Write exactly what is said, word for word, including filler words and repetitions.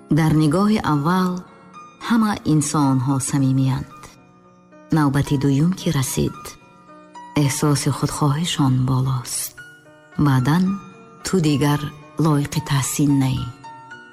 дар нигоҳи аввал ҳама инсонҳо самимиянд. навбати дуюм ки расид, эҳсоси худхоҳишон болост. баъдан ту дигар лоиқи таҳсин наӣ.